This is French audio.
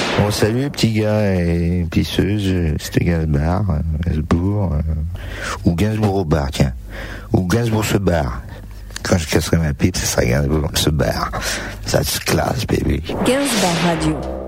Bon, salut les petits gars et pisseuses, c'était Gainsbourg, ou Gainsbourg au bar, tiens. Ou Gainsbourg se barre. Quand je casserai ma pipe, ce sera Gainsbourg se barre. Ça se classe, baby. Gainsbourg Radio.